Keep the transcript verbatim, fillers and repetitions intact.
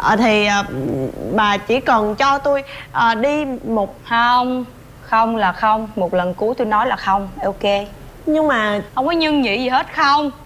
à, thì à, bà chỉ cần cho tôi à, đi một... Không, không là không. Một lần cuối tôi nói là không, ok. Nhưng mà không có nhưng nhị gì hết, không.